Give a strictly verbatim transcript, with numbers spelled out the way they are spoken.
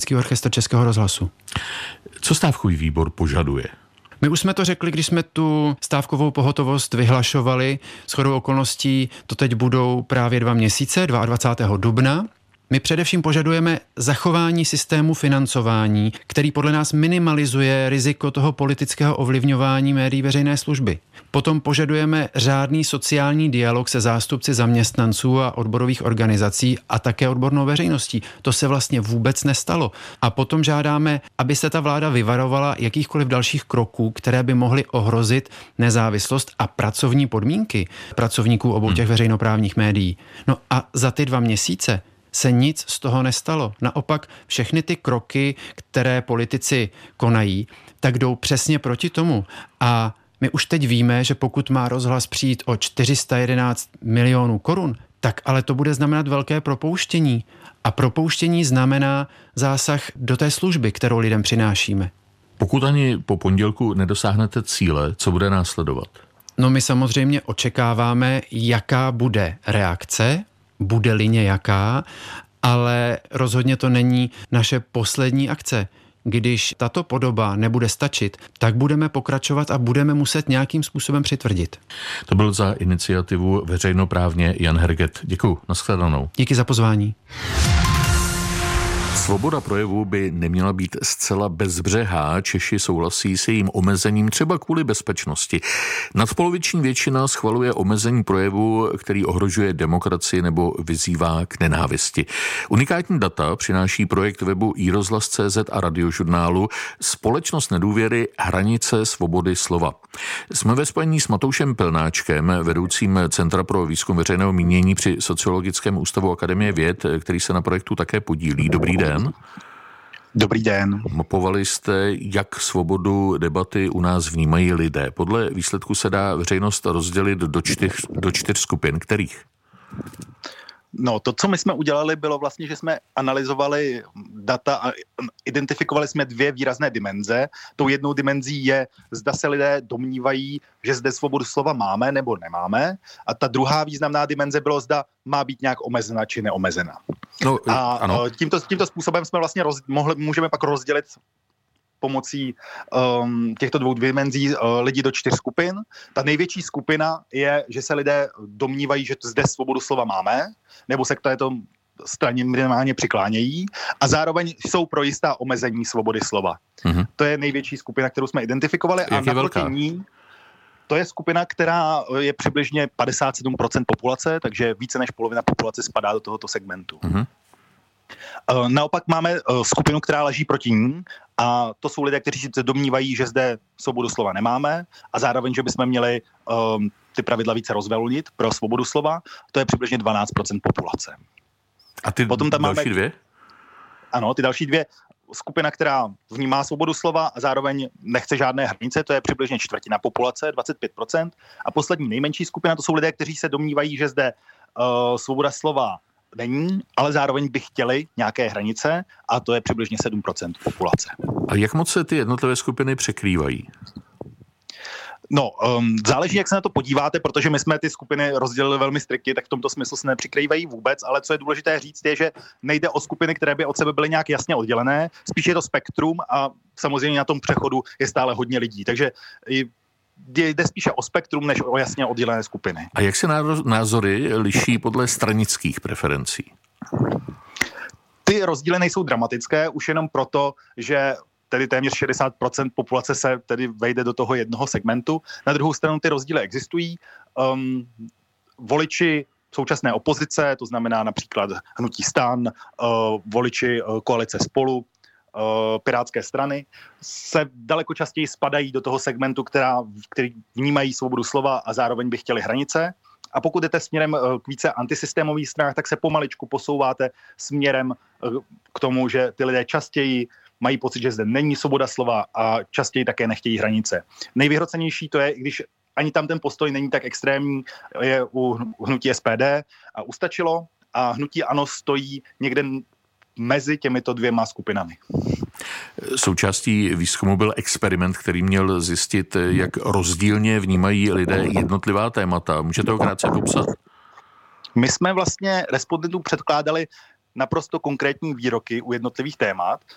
Symfonický orchestr Českého rozhlasu. Co stávkový výbor požaduje? My už jsme to řekli, když jsme tu stávkovou pohotovost vyhlašovali. Shodou okolností to teď budou právě dva měsíce, dvacátého druhého dubna. My především požadujeme zachování systému financování, který podle nás minimalizuje riziko toho politického ovlivňování médií veřejné služby. Potom požadujeme řádný sociální dialog se zástupci zaměstnanců a odborových organizací a také odbornou veřejností. To se vlastně vůbec nestalo. A potom žádáme, aby se ta vláda vyvarovala jakýchkoliv dalších kroků, které by mohly ohrozit nezávislost a pracovní podmínky pracovníků obou těch veřejnoprávních médií. No a za ty dva měsíce se nic z toho nestalo. Naopak všechny ty kroky, které politici konají, tak jdou přesně proti tomu. A my už teď víme, že pokud má rozhlas přijít o čtyři sta jedenáct milionů korun, tak ale to bude znamenat velké propouštění. A propouštění znamená zásah do té služby, kterou lidem přinášíme. Pokud ani po pondělku nedosáhnete cíle, co bude následovat? No my samozřejmě očekáváme, jaká bude reakce, bude-li nějaká, ale rozhodně to není naše poslední akce. Když tato podoba nebude stačit, tak budeme pokračovat a budeme muset nějakým způsobem přitvrdit. To byl za iniciativu veřejnoprávně Jan Herget. Děkuju, nashledanou. Díky za pozvání. Svoboda projevu by neměla být zcela bezbřehá. Češi souhlasí s jejím omezením třeba kvůli bezpečnosti. Nadpoloviční většina schvaluje omezení projevu, který ohrožuje demokracii nebo vyzývá k nenávisti. Unikátní data přináší projekt webu iRozhlas tečka cé zet a radiožurnálu Společnost nedůvěry hranice svobody slova. Jsme ve spojení s Matoušem Pilnáčkem, vedoucím Centra pro výzkum veřejného mínění při Sociologickém ústavu Akademie věd, který se na projektu také podílí. Dobrý den. Dobrý den. Mapovali jste, jak svobodu debaty u nás vnímají lidé. Podle výsledku se dá veřejnost rozdělit do čtyř, do čtyř skupin. Kterých? No, to, co my jsme udělali, bylo vlastně, že jsme analyzovali data a identifikovali jsme dvě výrazné dimenze. Tou jednou dimenzí je, zda se lidé domnívají, že zde svobodu slova máme nebo nemáme. A ta druhá významná dimenze bylo, zda má být nějak omezena či neomezena. No, a ano. Tímto, tímto způsobem jsme vlastně roz, mohli, můžeme pak rozdělit pomocí um, těchto dvou dimenzí uh, lidi do čtyř skupin. Ta největší skupina je, že se lidé domnívají, že zde svobodu slova máme, nebo se k této straně minimálně přiklánějí a zároveň jsou pro jistá omezení svobody slova. Mm-hmm. To je největší skupina, kterou jsme identifikovali. Jak a je velká? Ní, to je skupina, která je přibližně padesát sedm procent populace, takže více než polovina populace spadá do tohoto segmentu. Mm-hmm. Naopak máme skupinu, která leží proti ní a to jsou lidé, kteří se domnívají, že zde svobodu slova nemáme a zároveň, že bychom měli um, ty pravidla více rozvolnit pro svobodu slova. To je přibližně dvanáct procent populace. A ty Potom tam další máme, dvě? Ano, ty další dvě. Skupina, která vnímá svobodu slova a zároveň nechce žádné hranice, to je přibližně čtvrtina populace, dvacet pět procent. A poslední nejmenší skupina, to jsou lidé, kteří se domnívají, že zde uh, svoboda slova není, ale zároveň by chtěli nějaké hranice a to je přibližně sedm procent populace. A jak moc se ty jednotlivé skupiny překrývají? No, um, záleží, jak se na to podíváte, protože my jsme ty skupiny rozdělili velmi striktně, tak v tomto smyslu se nepřikrývají vůbec, ale co je důležité říct je, že nejde o skupiny, které by od sebe byly nějak jasně oddělené, spíš je to spektrum a samozřejmě na tom přechodu je stále hodně lidí, takže jde spíše o spektrum, než o jasně oddělené skupiny. A jak se názory liší podle stranických preferencí? Ty rozdíly nejsou dramatické, už jenom proto, že tedy téměř šedesát procent populace se tedy vejde do toho jednoho segmentu. Na druhou stranu ty rozdíly existují. Um, voliči současné opozice, to znamená například hnutí STAN, uh, voliči uh, koalice Spolu, uh, Pirátské strany, se daleko častěji spadají do toho segmentu, která, který vnímají svobodu slova a zároveň by chtěli hranice. A pokud jdete směrem k více antisystémových stranách, tak se pomaličku posouváte směrem k tomu, že ty lidé častěji mají pocit, že zde není svoboda slova a častěji také nechtějí hranice. Nejvyhrocenější to je, když ani tam ten postoj není tak extrémní, je u hnutí S P D a ustačilo a hnutí ANO stojí někde mezi těmito dvěma skupinami. Součástí výzkumu byl experiment, který měl zjistit, jak rozdílně vnímají lidé jednotlivá témata. Můžete ho krátce popsat? My jsme vlastně respondentům předkládali naprosto konkrétní výroky u jednotlivých témat